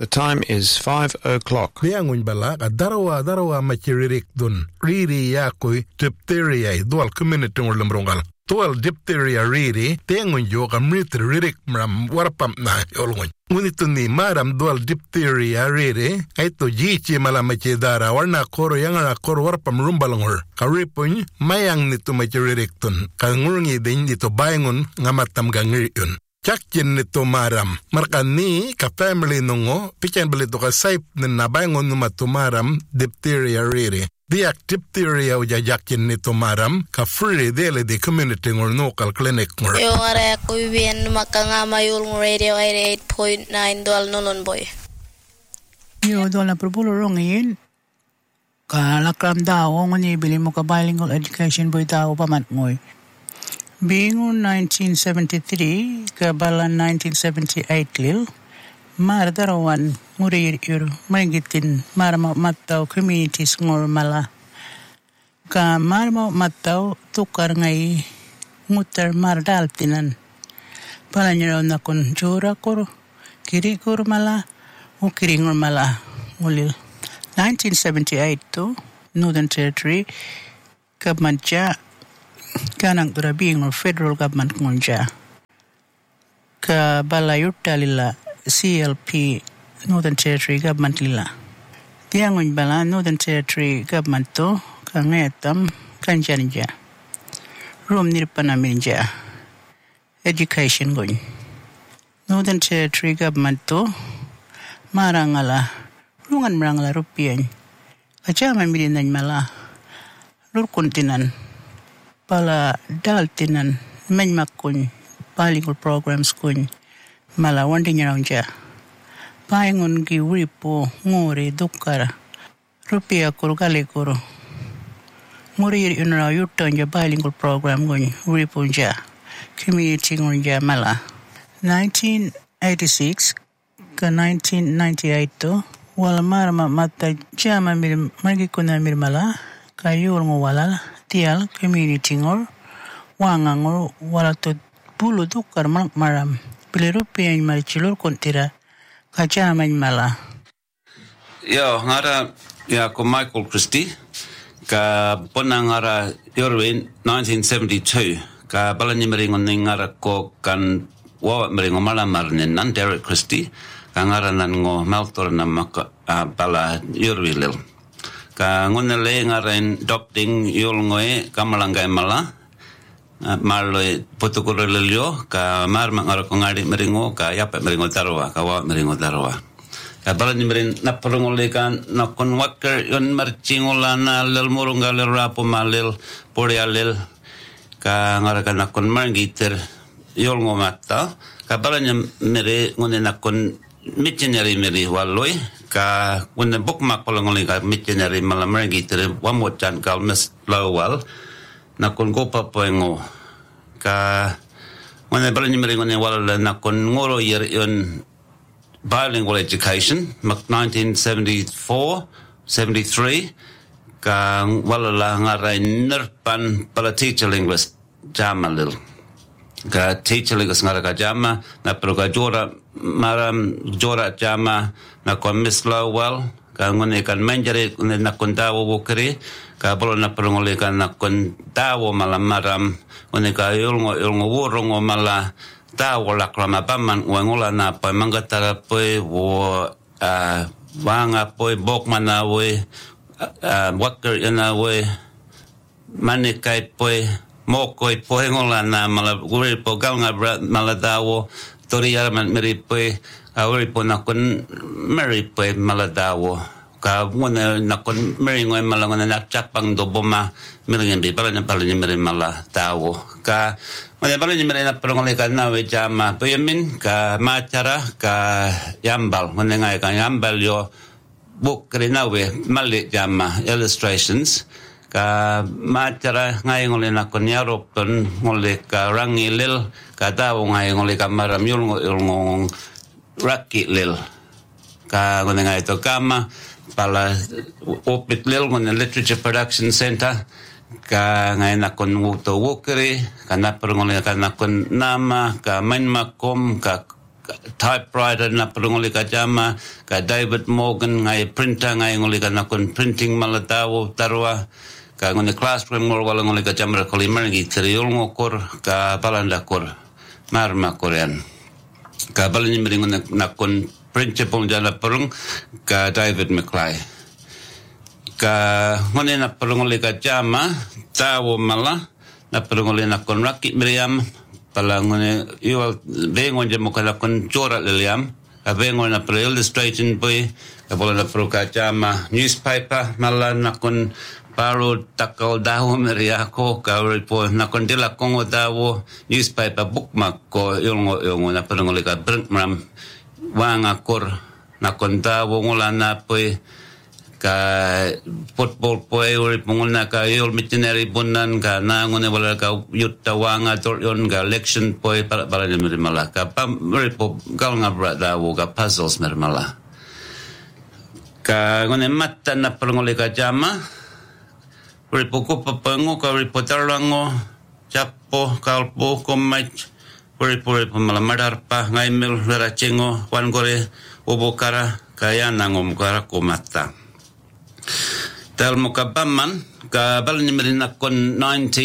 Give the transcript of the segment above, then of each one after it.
The time is 5:00. Liangun bala ka darawa machiririk dun. Riri yakoi diphtheria dual community ngulumrongal. Dual diphtheria riri tengun yo kamrit ririk mram warpam na yolngun. Ngunito ni maram dual diphtheria riri kaito jichi malamachi dara warna koro yangara koro warpam rumbalangor. Karipun mayang nito machiririk dun. Kangurungi din dito bayangun ngamatam gangir yun. Chakkin nito maram. Markani ka family nungo, pichen balito ka saip na bayangon numatumaram diphtheria riri. Diak diphtheria uja jakin nito maram, ka free dele di community ngor local clinic ngor. Yung are ko bien makangamayul ng radio 88.9 dual nulon boy. Yo dual na propulo rong yun. Kalakram daw, ngon ibili mo ka bilingual education boy daw pamat ngoy. Bingun 1973 ke balan 1978 lil mar darawan murir mengitin mar matau communities ngor mala ka mar matau tukar ngai mutar mar daltinan palanyaro nakon jora kor kiri kor mala o kiri ngor mala ulil 1978 to Northern Territory kabanja kanang turabing or federal government ngonja ka balayutta lila CLP Northern Territory government lila tiangon bala Northern Territory government to kangetam kanjanja rom nirpanaminja education gon Northern Territory government to marangala rungan marangala rupian kachama milinan mala lur kontinan pala daltinan menmakun bilingual programs kun mala wanding around ja paingon gi wipo ngore dukara rupia kurgale kuro ngore inra yuton ja bilingual program kun wipo ja community ngon ja mala 1986 ka 1998 to wala marama mata jama mir magi kuna mir mala kayur ngo wala tial community ngor wangangor wala to bulu dukar maram pilerupi ay marichilor kontira kachaman mala yo ngara ya ko Michael Christie ka ponangara yorwin 1972 ka balani meringon ngara ko kan wa meringon mala marnen nan Derek Christie ka ngara nan ngo maltor na maka bala yorwilel ka ngonele ngaren adopting yulngoe kamalangay mala marloy putukurelyo ka mar mangara ko ngari meringo ka yapa meringo darwa ka wa meringo darwa ka balan merin napurungole kan nakon wakker yon marchingolana lel murungal rapo malil porialil ka ngara kan nakon mangiter yulngo mata ka balan mere ngone nakon missionary meri walloy ka when the bookmark polongoli ka missionary malamergi tere wamochan kal mis lowal na kon go papoengo ka when the brand meri ngone wala na kon ngoro yer yon bilingual education 1974 73 ka wala la ngara nerpan para teacher linguist jamalil ka teacher linguist ngara ka jama na pro ka maram jora jama na kon Miss Lowell ka ngone kan manjare na kon dawo wokre ka bolo na prongole kan na kon dawo malam maram ngone ka yulngo worongo mala dawo lakrama paman wangola na pa mangatara pe wo wanga pe bokmana we wakker ina we manikai pe mokoi pe ngola na mala gure po galnga mala dawo Toriar man meri pe awri po nakon meri pe maladawo ka muna nakon meri ngoy malangon na chapang do boma meri ngi pala na pala ni meri maladawo ka muna pala ni meri na prongole ka na we jama to yemin ka machara ka yambal muna ngai ka yambal yo book rena we mali jama illustrations ka machara ngai ngole na kon yarop ton ngole ka rangilil ka dawo ngai ngole ka maram yul ngong rakki lil ka ngone ngai to kama pala opit lil ngone literature production center ka ngai na kon wuto wokri ka na ngole ka na kon nama ka main makom ka typewriter na perungoli ka jama ka David Morgan ngai printer ngai ngoli ka nakon printing malatawo tarwa ka ngone classroom ngol wala ngoli ka jama koli maringi teriol ngokor ka balanda kor marma korean ka balani meringon nakon principal jala perung ka David McClay ka ngone na perungoli ka jama tawo mala na perungoli nakon Rakit Miriam palangone yo vengon je mokala kon chora leliam a vengon na pre illustrating boy a bola na pro kachama newspaper mala na kon paro takal dawo meriako ka report na kon dila kongo dawo newspaper bookmark ko yongo na perngole ka brinkram wanga kor na kon dawo ngola na boy ka football boy uri punguna ka yol missionary bunan ka na ngone wala ka yutta wanga toryon ka election boy para ni mala ka uri po kal ngabra dawo ka puzzles mala ka ngone matta na perngole ka jama uri po ko papango ka uri po tarlango chapo kalpo komai uri po mala madarpa ngaimel verachengo wangore obokara kaya nangom kara ko matta Tal mukabaman ka balani merina kon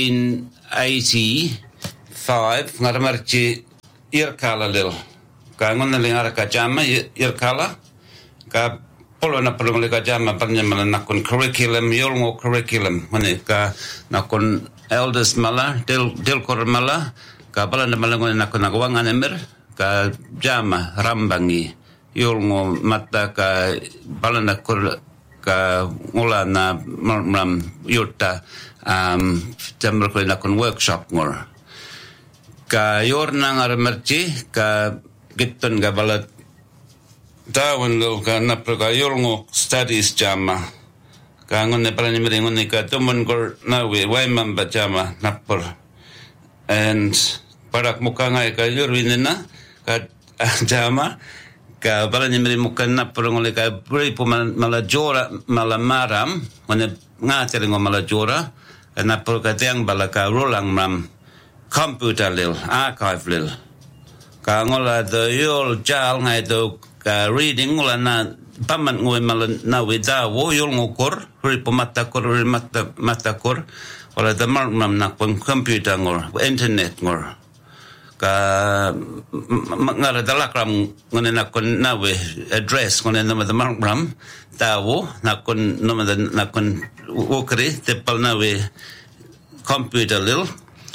1985 ngaramarchi irkala lil ka ngona lingara ka jama irkala ka polo na perlu ka jama balani merina kon curriculum yolngo curriculum mane ka nakon elders mala del kor mala ka balani malangon nakon nagwangan emer ka jama rambangi yolngo mata ka balana kor ka ngola na mam yurta jamber ko na kon workshop ngor ka yorna ngar merci ka giton ga balat tawon lo ka na ka yorngo studies jama ka ngone parani meringon ni ka tumon gor na we mam ba jama napor and parak muka ngai ka yorwinena ka jama ka balani meri mukanna perongole ka bri pu malajora malamaram mane ngatere ngo malajora na por ka tiang balaka rolang mam computer lil archive lil ka ngola the yol jal ngai do ka reading ngola na paman ngoi mal na weda wo yol ngokor ri pu mata kor ri mata kor wala the mam na pon computer ngor internet ngor ka ngara dalakram ngone nakon nawe address ngone nama the markram tawo nakon nama nakon wokri tepal nawe computer lil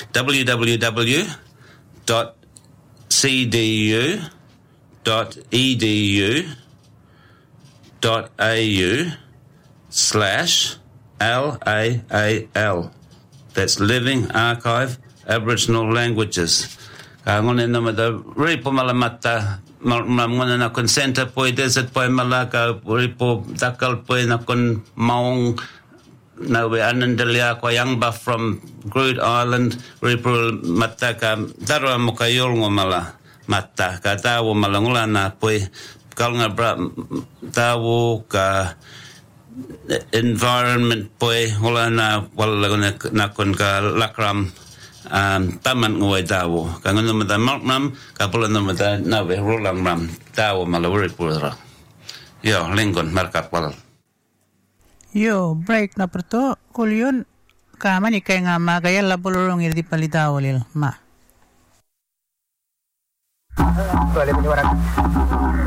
www.cdu.edu.au/LAAL that's Living Archive Aboriginal Languages ngone nama da ripo malamata ngone na kon center poi desert poi malaka ripo takal poi na kon maung na we anandalia ko yang ba from Groote Island ripo mataka darwa mokayol ngomala mata ka tawo malangula na poi kalnga bra tawo ka environment poi hola na wala na kon ka lakram taman ngoi dawo kangen mata maknam kapulan mata nawe rolang ram dawo malawuri pura yo lingon markat wal yo break na perto kulion kamani kay nga magaya labulurong irdi palitaw lil ma